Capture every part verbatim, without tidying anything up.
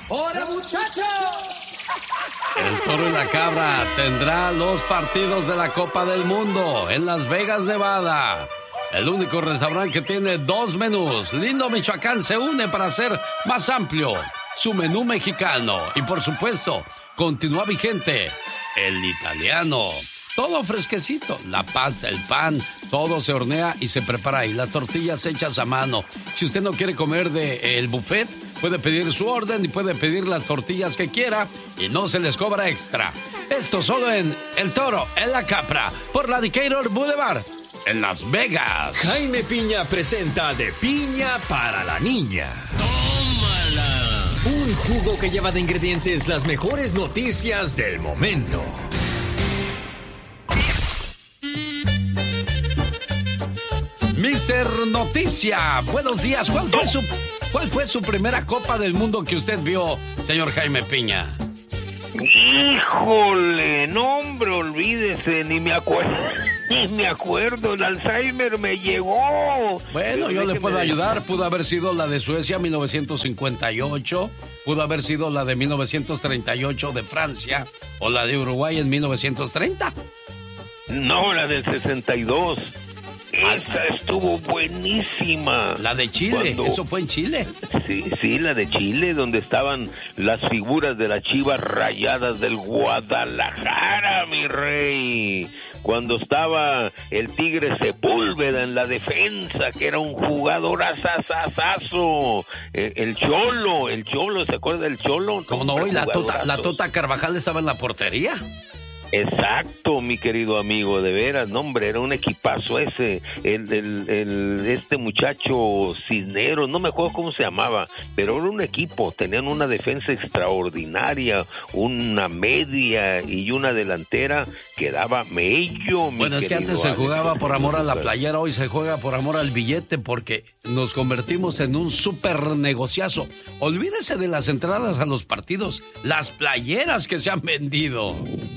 ¡Hola, muchachos! El Toro y la Cabra tendrá los partidos de la Copa del Mundo en Las Vegas, Nevada. El único restaurante que tiene dos menús. Lindo Michoacán se une para hacer más amplio su menú mexicano. Y por supuesto, continúa vigente el italiano. Todo fresquecito, la pasta, el pan, todo se hornea y se prepara ahí. Las tortillas hechas a mano. Si usted no quiere comer del buffet, puede pedir su orden y puede pedir las tortillas que quiera y no se les cobra extra. Esto solo en El Toro, en la Capra, por la Decatur Boulevard, en Las Vegas. Jaime Piña presenta De Piña para la Niña. ¡Tómala! Un jugo que lleva de ingredientes las mejores noticias del momento. Mister Noticia, buenos días. ¿Cuál fue su, cuál fue su primera Copa del Mundo que usted vio, señor Jaime Piña? Híjole, no hombre, olvídese, ni me acuerdo, ni me acuerdo, el Alzheimer me llegó. Bueno, Pero yo le puedo me... ayudar, pudo haber sido la de Suecia mil novecientos cincuenta y ocho, pudo haber sido la de mil novecientos treinta y ocho de Francia, o la de Uruguay en mil novecientos treinta. No, la del sesenta y dos. Esa estuvo buenísima. La de Chile, Cuando... eso fue en Chile. Sí, sí, la de Chile, donde estaban las figuras de las Chivas Rayadas del Guadalajara, mi rey. Cuando estaba el Tigre Sepúlveda en la defensa, que era un jugador asasasazo. El, el Cholo, el Cholo, ¿se acuerda del Cholo? ¿Cómo no? ¿Y la tota, la Tota Carvajal estaba en la portería? Exacto, mi querido amigo, de veras, no hombre, era un equipazo ese, el, el, el, este muchacho Cisneros, no me acuerdo cómo se llamaba, pero era un equipo, tenían una defensa extraordinaria, una media y una delantera que daba mello, mi Bueno, es que antes se jugaba por amor a la playera, hoy se juega por amor al billete, porque nos convertimos en un súper negociazo. Olvídese de las entradas a los partidos, las playeras que se han vendido.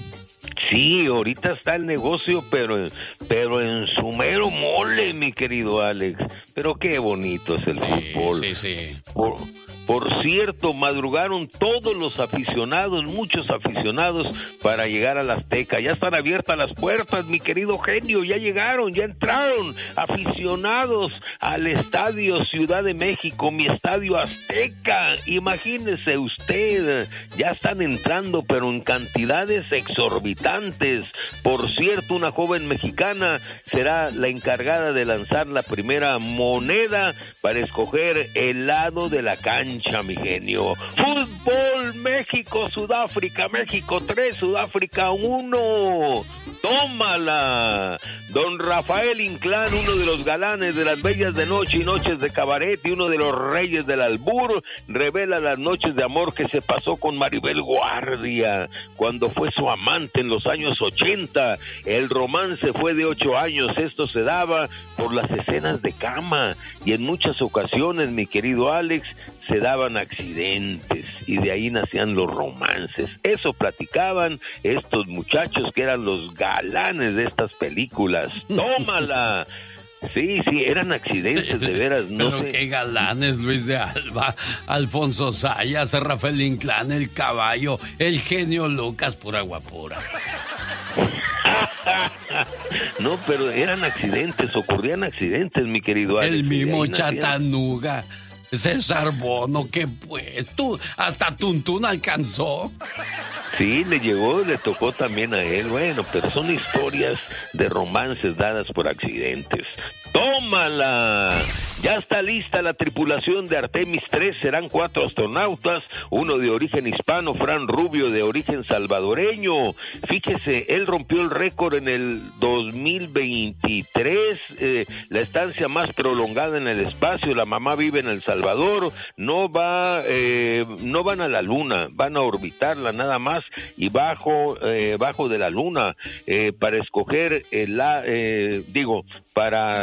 Sí, ahorita está el negocio, pero, pero en su mero mole, mi querido Alex. Pero qué bonito es el sí, fútbol. Sí, sí. Por, por cierto, madrugaron todos los aficionados, muchos aficionados, para llegar a la Azteca. Ya están abiertas las puertas, mi querido genio. Ya llegaron, ya entraron aficionados al Estadio Ciudad de México, mi Estadio Azteca. Imagínese usted, ya están entrando, pero en cantidades exorbitantes. Por cierto, una joven mexicana será la encargada de lanzar la primera moneda para escoger el lado de la cancha, mi genio. Fútbol, México, Sudáfrica, México tres, Sudáfrica uno. ¡Tómala! Don Rafael Inclán, uno de los galanes de las bellas de noche y noches de cabaret y uno de los reyes del albur, revela las noches de amor que se pasó con Maribel Guardia cuando fue su amante en los años ochenta. El romance fue de ocho años. Esto se daba por las escenas de cama y en muchas ocasiones, mi querido Alex, se daban accidentes y de ahí nacían los romances. Eso platicaban estos muchachos que eran los galanes de estas películas. ¡Tómala! Sí, sí, eran accidentes, de veras. No Pero sé. qué galanes, Luis de Alba, Alfonso Sayas, Rafael Inclán, el caballo, el genio Lucas, pura guapura. No, pero eran accidentes, ocurrían accidentes, mi querido Alex. El mismo Chatanuga. Chatanuga, César Bono, que pues, tú, hasta Tuntún alcanzó. Sí, le llegó, le tocó también a él. Bueno, pero son historias de romances dadas por accidentes. ¡Tómala! Ya está lista la tripulación de Artemis tres. Serán cuatro astronautas, uno de origen hispano, Fran Rubio de origen salvadoreño. Fíjese, él rompió el récord en el dos mil veintitrés, eh, la estancia más prolongada en el espacio. La mamá vive en El Salvador. No va, eh, no van a la luna, van a orbitarla nada más y bajo, eh, bajo de la luna, eh, para escoger el, eh, digo, para andar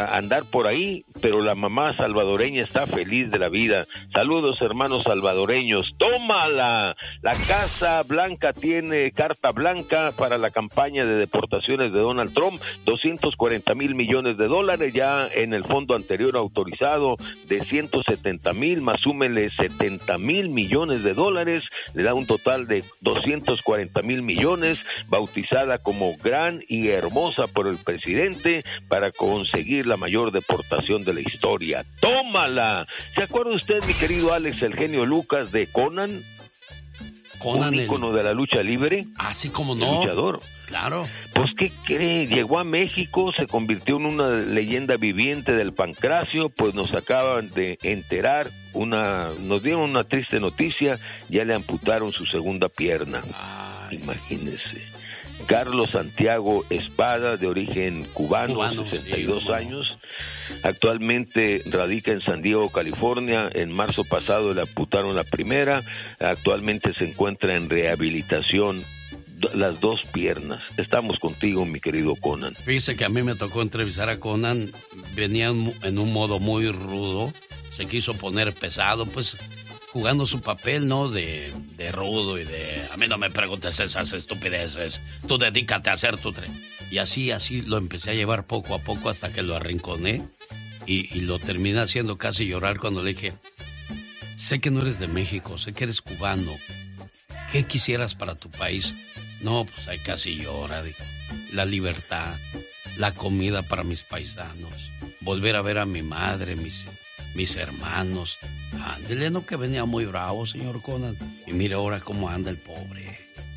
por ahí, pero la mamá salvadoreña está feliz de la vida. Saludos, hermanos salvadoreños. ¡Tómala! La Casa Blanca tiene carta blanca para la campaña de deportaciones de Donald Trump, doscientos cuarenta mil millones de dólares, ya en el fondo anterior autorizado de ciento setenta mil, más súmele setenta mil millones de dólares, le da un total de doscientos cuarenta mil millones, bautizada como Gran y Hermosa por el presidente, para conseguir la mayor deportación de la historia. ¡Tómala! ¿Se acuerda usted, mi querido Alex, el genio Lucas, de Conan? Conan, un ícono el... de la lucha libre. Así como no. Luchador. Claro. Pues, ¿qué cree? Llegó a México, se convirtió en una leyenda viviente del pancracio, pues nos acaban de enterar, una, nos dieron una triste noticia, ya le amputaron su segunda pierna. Ay. Imagínense. Carlos Santiago Espada, de origen cubano, cubano sesenta y dos sí, años, actualmente radica en San Diego, California. En marzo pasado le amputaron la primera, actualmente se encuentra en rehabilitación las dos piernas. Estamos contigo, mi querido Conan. Fíjese que a mí me tocó entrevistar a Conan, venía en un modo muy rudo, se quiso poner pesado, pues jugando su papel, ¿no? De, de rudo y de, a mí no me preguntes esas estupideces, tú dedícate a hacer tu tren. Y así, así lo empecé a llevar poco a poco hasta que lo arrinconé y, y lo terminé haciendo casi llorar cuando le dije, sé que no eres de México, sé que eres cubano, ¿qué quisieras para tu país? No, pues ahí casi llora, digo, la libertad, la comida para mis paisanos, volver a ver a mi madre, mis... mis hermanos. Ándele, no que venía muy bravo, señor Conan. Y mire ahora cómo anda el pobre.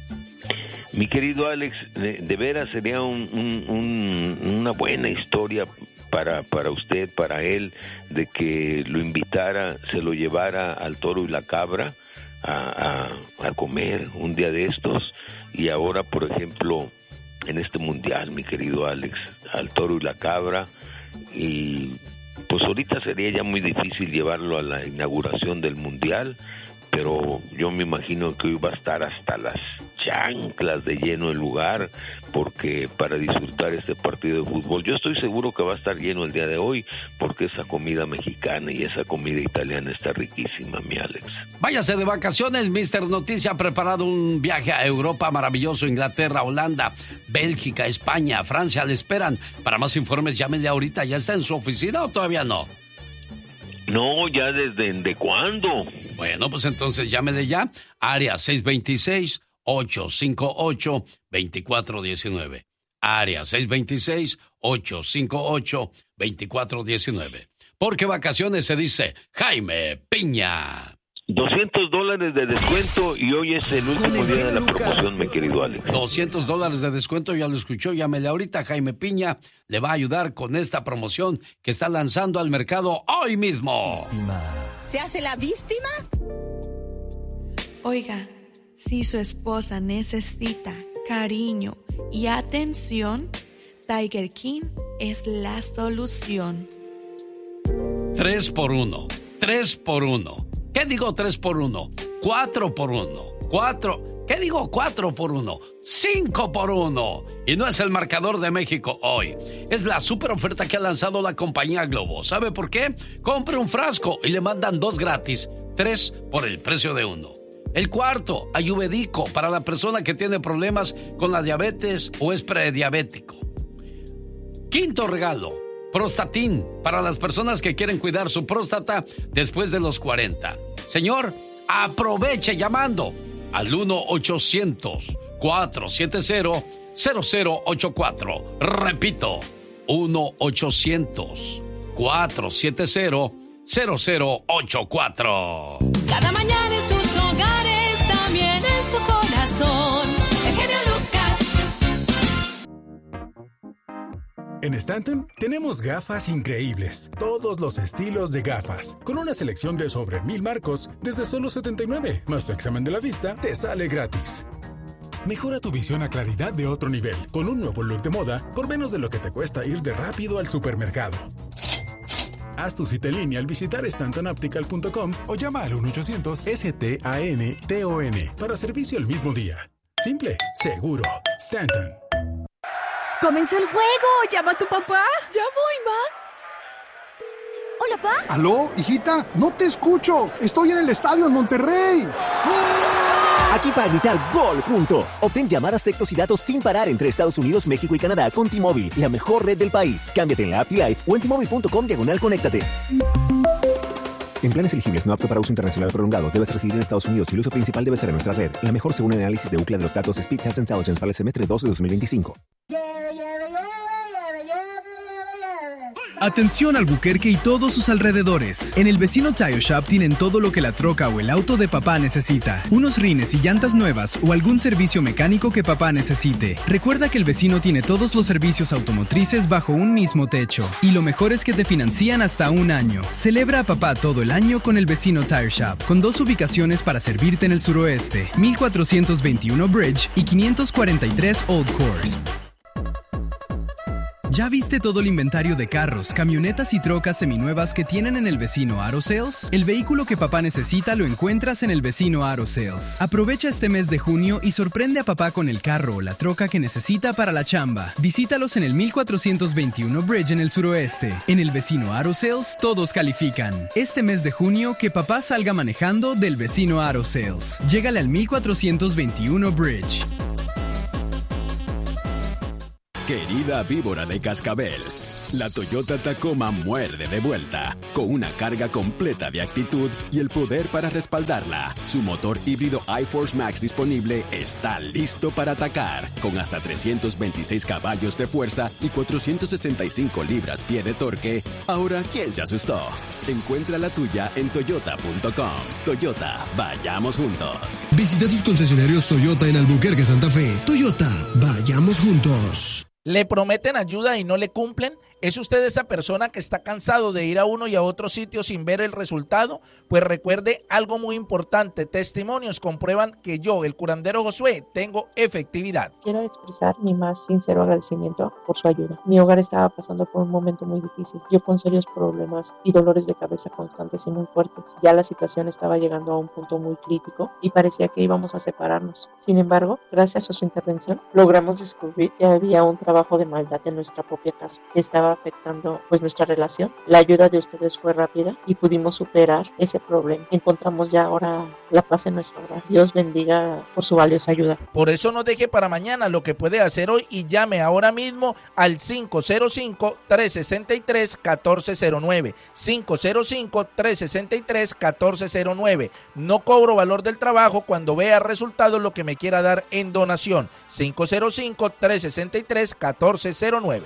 Mi querido Alex, de, de veras sería un, un, un, una buena historia para, para usted, para él, de que lo invitara, se lo llevara al Toro y la Cabra a, a, a comer un día de estos. Y ahora, por ejemplo, en este mundial, mi querido Alex, al Toro y la Cabra. Y pues ahorita sería ya muy difícil llevarlo a la inauguración del mundial, pero yo me imagino que hoy va a estar hasta las chanclas de lleno el lugar, porque para disfrutar este partido de fútbol, yo estoy seguro que va a estar lleno el día de hoy, porque esa comida mexicana y esa comida italiana está riquísima, mi Alex. Váyase de vacaciones, mister Noticia ha preparado un viaje a Europa maravilloso, Inglaterra, Holanda, Bélgica, España, Francia, le esperan. Para más informes, llámenle ahorita, ¿ya está en su oficina o todavía no? No, ya desde, ¿de cuándo? Bueno, pues entonces llámele ya, área seis dos seis, ocho cinco ocho, dos cuatro uno nueve. Área seis dos seis, ocho cinco ocho, dos cuatro uno nueve. Porque vacaciones se dice Jaime Piña. doscientos dólares de descuento y hoy es el último día de la promoción, mi querido Alex. doscientos dólares de descuento, ya lo escuchó, llámele ahorita. Jaime Piña le va a ayudar con esta promoción que está lanzando al mercado hoy mismo. ¿Se hace la víctima? Oiga, si su esposa necesita cariño y atención, Tiger King es la solución. Tres por uno, tres por uno. ¿Qué digo tres por uno? Cuatro por uno. Cuatro. ¿Qué digo cuatro por uno? Cinco por uno. Y no es el marcador de México hoy. Es la super oferta que ha lanzado la compañía Globo. ¿Sabe por qué? Compre un frasco y le mandan dos gratis. Tres por el precio de uno. El cuarto, Ayurvédico, para la persona que tiene problemas con la diabetes o es prediabético. Quinto regalo, Prostatin, para las personas que quieren cuidar su próstata después de los cuarenta. Señor, aproveche llamando al uno ochocientos, cuatro siete cero, cero cero ocho cuatro. Repito, uno ochocientos, cuatro siete cero, cero cero ocho cuatro. Cada mañana en sus hogares, también en su corazón, el genio Lucas. En Stanton tenemos gafas increíbles, todos los estilos de gafas, con una selección de sobre mil marcos desde solo setenta y nueve, más tu examen de la vista te sale gratis. Mejora tu visión a claridad de otro nivel, con un nuevo look de moda por menos de lo que te cuesta ir de rápido al supermercado. Haz tu cita en línea al visitar stanton optical punto com o llama al uno ochocientos S T A N T O N para servicio el mismo día. Simple, seguro. Stanton. ¡Comenzó el juego! ¡Llama a tu papá! ¡Ya voy, ma! Hola, Pa. ¿Aló, hijita? No te escucho. Estoy en el estadio en Monterrey. Aquí para gritar gol juntos. Obtén llamadas, textos y datos sin parar entre Estados Unidos, México y Canadá con T-Mobile, la mejor red del país. Cámbiate en la app T-Life o en T-Mobile punto com diagonal conéctate. En planes elegibles no apto para uso internacional prolongado, debes residir en Estados Unidos y el uso principal debe ser en nuestra red. La mejor según el análisis de Ookla de los datos Speed Test Intelligence para el semestre dos de dos mil veinticinco. Atención Albuquerque y todos sus alrededores. En el vecino Tire Shop tienen todo lo que la troca o el auto de papá necesita. Unos rines y llantas nuevas o algún servicio mecánico que papá necesite. Recuerda que el vecino tiene todos los servicios automotrices bajo un mismo techo. Y lo mejor es que te financian hasta un año. Celebra a papá todo el año con el vecino Tire Shop, con dos ubicaciones para servirte en el suroeste. mil cuatrocientos veintiuno Bridge y quinientos cuarenta y tres Old Course. ¿Ya viste todo el inventario de carros, camionetas y trocas seminuevas que tienen en el vecino Auto Sales? El vehículo que papá necesita lo encuentras en el vecino Auto Sales. Aprovecha este mes de junio y sorprende a papá con el carro o la troca que necesita para la chamba. Visítalos en el mil cuatrocientos veintiuno Bridge en el suroeste. En el vecino Auto Sales todos califican. Este mes de junio que papá salga manejando del vecino Auto Sales. Llégale al mil cuatrocientos veintiuno Bridge. Querida víbora de cascabel, la Toyota Tacoma muerde de vuelta, con una carga completa de actitud y el poder para respaldarla. Su motor híbrido iForce Max disponible está listo para atacar, con hasta trescientos veintiséis caballos de fuerza y cuatrocientos sesenta y cinco libras-pie de torque. Ahora, ¿quién se asustó? Encuentra la tuya en toyota punto com. Toyota, vayamos juntos. Visita tus concesionarios Toyota en Albuquerque, Santa Fe. Toyota, vayamos juntos. ¿Le prometen ayuda y no le cumplen? ¿Es usted esa persona que está cansado de ir a uno y a otro sitio sin ver el resultado? Pues recuerde algo muy importante, testimonios comprueban que yo, el curandero Josué, tengo efectividad. Quiero expresar mi más sincero agradecimiento por su ayuda. Mi hogar estaba pasando por un momento muy difícil, yo con serios problemas y dolores de cabeza constantes y muy fuertes. Ya la situación estaba llegando a un punto muy crítico y parecía que íbamos a separarnos. Sin embargo, gracias a su intervención, logramos descubrir que había un trabajo de maldad en nuestra propia casa que estaba afectando pues nuestra relación. La ayuda de ustedes fue rápida y pudimos superar ese problema. Encontramos ya ahora la paz en nuestro hogar. Dios bendiga por su valiosa ayuda. Por eso no deje para mañana lo que puede hacer hoy y llame ahora mismo al cinco cero cinco, tres seis tres, uno cuatro cero nueve. cinco cero cinco, tres seis tres, uno cuatro cero nueve. No cobro valor del trabajo cuando vea resultados lo que me quiera dar en donación. cinco cero cinco, tres seis tres, uno cuatro cero nueve.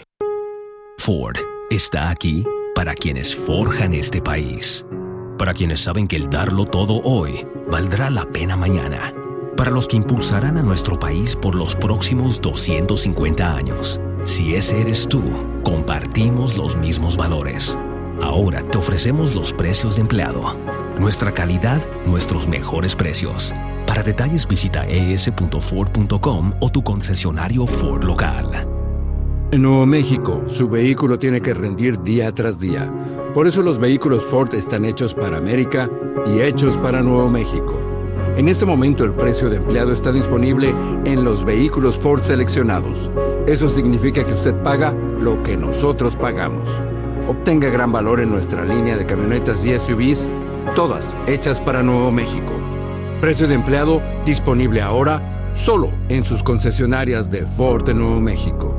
Ford está aquí para quienes forjan este país, para quienes saben que el darlo todo hoy valdrá la pena mañana, para los que impulsarán a nuestro país por los próximos doscientos cincuenta años. Si ese eres tú, compartimos los mismos valores. Ahora te ofrecemos los precios de empleado, nuestra calidad, nuestros mejores precios. Para detalles visita e s punto ford punto com o tu concesionario Ford local. En Nuevo México, su vehículo tiene que rendir día tras día. Por eso los vehículos Ford están hechos para América y hechos para Nuevo México. En este momento el precio de empleado está disponible en los vehículos Ford seleccionados. Eso significa que usted paga lo que nosotros pagamos. Obtenga gran valor en nuestra línea de camionetas y S U Vs, todas hechas para Nuevo México. Precio de empleado disponible ahora solo en sus concesionarias de Ford de Nuevo México.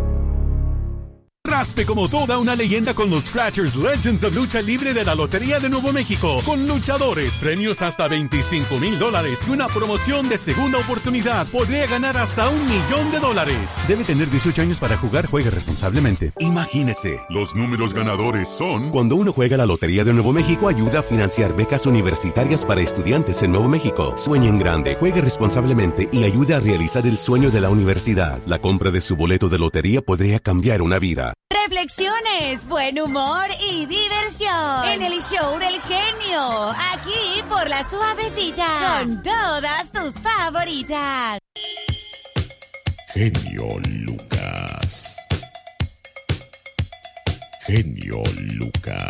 Raspe como toda una leyenda con los Scratchers Legends of Lucha Libre de la Lotería de Nuevo México, con luchadores, premios hasta veinticinco mil dólares y una promoción de segunda oportunidad. Podría ganar hasta un millón de dólares. Debe tener dieciocho años para jugar. Juegue responsablemente. Imagínese, los números ganadores son... Cuando uno juega la Lotería de Nuevo México, ayuda a financiar becas universitarias para estudiantes en Nuevo México. Sueñe en grande, juegue responsablemente y ayude a realizar el sueño de la universidad. La compra de su boleto de lotería podría cambiar una vida. Reflexiones, buen humor y diversión en el show del genio, aquí por La Suavecita, con todas tus favoritas. Genio Lucas. Genio Lucas.